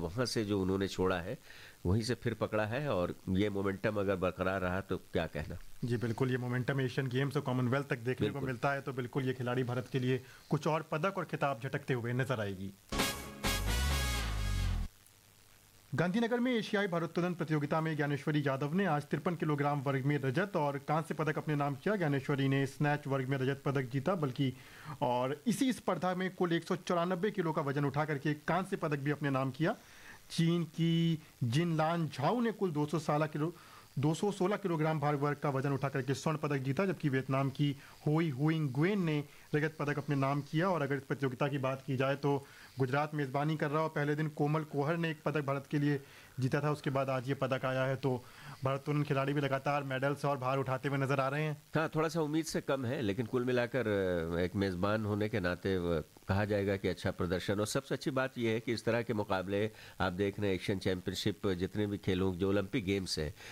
वहाँ से जो उन्होंने छोड़ा है, वहीं से फिर पकड़ा है और ये मोमेंटम अगर बरकरार रहा तो क्या कहना। जी बिल्कुल, ये मोमेंटम एशियन गेम्स और कॉमनवेल्थ तक देखने को बिल्कुल। मिलता है, तो बिल्कुल ये खिलाड़ी भारत के लिए कुछ और पदक और खिताब झटकते हुए नजर आएगी। गांधीनगर में एशियाई भारोत्तोलन प्रतियोगिता में ज्ञानेश्वरी यादव ने आज 53 किलोग्राम वर्ग में रजत और कांस्य पदक अपने नाम किया। ज्ञानेश्वरी ने स्नैच वर्ग में रजत पदक जीता, बल्कि और इसी स्पर्धा में कुल 194 किलो का वजन उठा करके कांस्य पदक भी अपने नाम किया। चीन की जिनलान झाओ ने कुल 216 किलोग्राम भार वर्ग का वजन उठा करके स्वर्ण पदक जीता, जबकि वियतनाम की होई हुइंग गुएन ने रजत पदक अपने नाम किया। और अगर इस प्रतियोगिता की बात की जाए तो गुजरात मेजबानी कर रहा और पहले दिन कोमल कोहर ने एक पदक भारत के लिए जीता था, उसके बाद आज ये पदक आया है। तो भारतीय खिलाड़ी भी लगातार मेडल्स और भार उठाते हुए नजर आ रहे हैं। हाँ, थोड़ा सा उम्मीद से कम है, लेकिन कुल मिलाकर एक मेज़बान होने के नाते कहा जाएगा कि अच्छा प्रदर्शन। और सबसे अच्छी बात यह है कि इस तरह के मुकाबले आप देख रहे हैं, एशियन चैंपियनशिप, जितने भी खेलों जो ओलंपिक गेम्स हैं,